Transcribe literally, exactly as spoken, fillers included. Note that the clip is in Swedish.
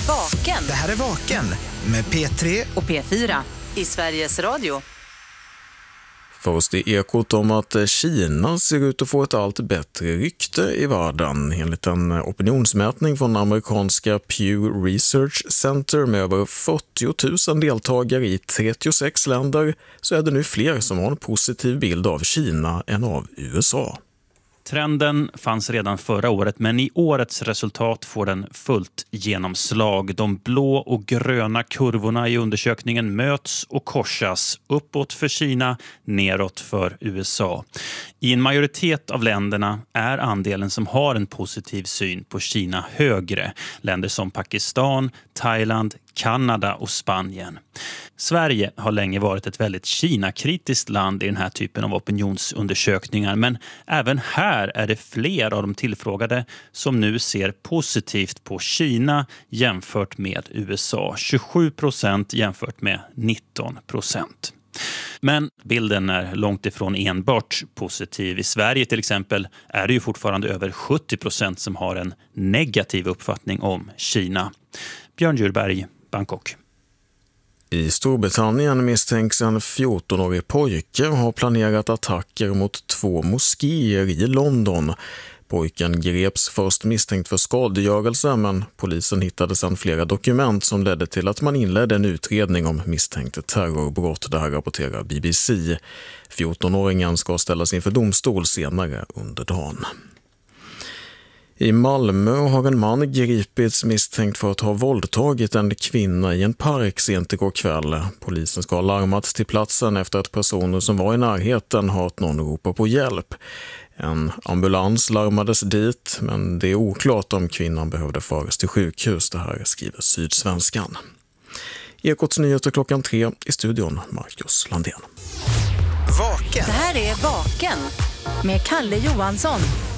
Vaken. Det här är Vaken med P tre och P fyra i Sveriges Radio. Först i Ekot om att Kina ser ut att få ett allt bättre rykte i världen. Enligt en opinionsmätning från amerikanska Pew Research Center med över fyrtio tusen deltagare i trettiosex länder så är det nu fler som har en positiv bild av Kina än av U S A. Trenden fanns redan förra året, men i årets resultat får den fullt genomslag. De blå och gröna kurvorna i undersökningen möts och korsas, uppåt för Kina, neråt för U S A. I en majoritet av länderna är andelen som har en positiv syn på Kina högre. Länder som Pakistan, Thailand, Kanada och Spanien. Sverige har länge varit ett väldigt Kina-kritiskt land i den här typen av opinionsundersökningar, men även här är det fler av de tillfrågade som nu ser positivt på Kina jämfört med U S A. tjugosju procent jämfört med nitton procent. Men bilden är långt ifrån enbart positiv. I Sverige till exempel är det ju fortfarande över sjuttio procent som har en negativ uppfattning om Kina. Björn Djurberg, Bangkok. I Storbritannien misstänks en fjortonårig pojke ha planerat attacker mot två moskéer i London. Pojken greps först misstänkt för skadegörelse, men polisen hittade sedan flera dokument som ledde till att man inledde en utredning om misstänkt terrorbrott. Det här rapporterar B B C. fjortonåringen ska ställas inför domstol senare under dagen. I Malmö har en man gripits misstänkt för att ha våldtagit en kvinna i en park sent igår kväll. Polisen ska ha larmat till platsen efter att personer som var i närheten hört någon ropa på hjälp. En ambulans larmades dit, men det är oklart om kvinnan behövde föras till sjukhus. Det här skriver Sydsvenskan. Ekots nyheter klockan tre, i studion Marcus Landén. Vaken. Det här är Vaken med Kalle Johansson.